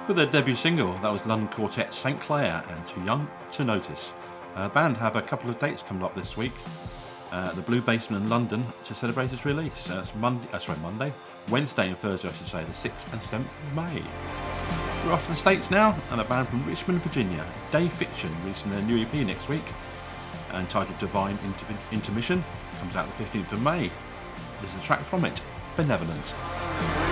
With their debut single, that was London quartet St Clair and Too Young to Notice. The band have a couple of dates coming up this week. The Blue Basement in London to celebrate its release. That's Monday, Wednesday and Thursday, I should say, the 6th and 7th of May. We're off to the States now, and a band from Richmond, Virginia, Day Fiction, releasing their new EP next week, entitled Divine Intermission, comes out the 15th of May. This is a track from it, Benevolent.